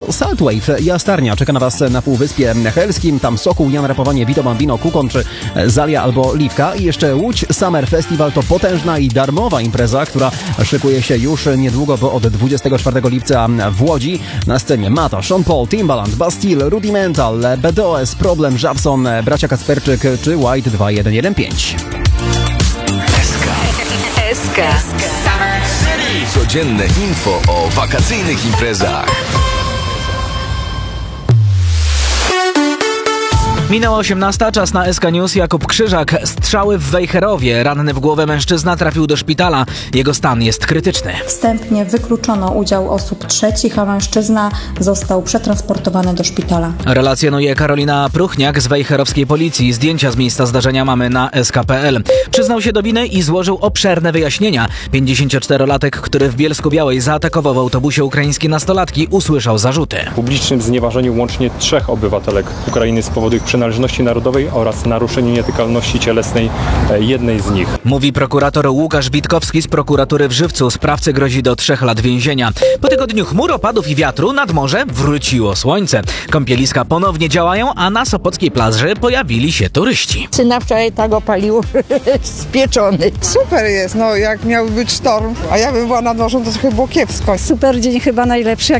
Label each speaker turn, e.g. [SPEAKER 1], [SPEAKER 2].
[SPEAKER 1] Saltwave, Jastarnia czeka na Was na Półwyspie Helskim. Tam Sokół, Jan Rapowanie, Vito Bambino, Kukon czy Zalia albo Liwka. I jeszcze Łódź Summer Festival to potężna i darmowa impreza, która szykuje się już niedługo, bo od 24 lipca w Łodzi. Na scenie Mata, Sean Paul, Timbaland, Bastille, Rudimental, BDOS, Problem, Żabson, Bracia Kacperczyk czy White 2115.
[SPEAKER 2] SK.
[SPEAKER 3] Codzienne info o wakacyjnych imprezach.
[SPEAKER 4] Minęła 18, czas na SK News. Jakub Krzyżak. Strzały w Wejherowie. Ranny w głowę mężczyzna trafił do szpitala. Jego stan jest krytyczny.
[SPEAKER 5] Wstępnie wykluczono udział osób trzecich, a mężczyzna został przetransportowany do szpitala.
[SPEAKER 4] Relacjonuje Karolina Pruchniak z wejherowskiej policji. Zdjęcia z miejsca zdarzenia mamy na sk.pl. Przyznał się do winy i złożył obszerne wyjaśnienia. 54-latek, który w Bielsku-Białej zaatakował w autobusie ukraińskie nastolatki, usłyszał zarzuty.
[SPEAKER 6] Publicznym znieważeniu łącznie 3 obywatelek Ukrainy z powodu ich przynależności narodowej oraz naruszeniu nietykalności cielesnej jednej z nich.
[SPEAKER 4] Mówi prokurator Łukasz Witkowski z prokuratury w Żywcu. Sprawcy grozi do 3 lat więzienia. Po tygodniu chmur, opadów i wiatru nad morze wróciło słońce. Kąpieliska ponownie działają, a na sopockiej plaży pojawili się turyści.
[SPEAKER 7] Syna wczoraj tak opalił spieczony.
[SPEAKER 8] Super jest, jak miał być sztorm, a ja bym była nad morzem, to trochę było kiepsko.
[SPEAKER 9] Super dzień, chyba najlepszy,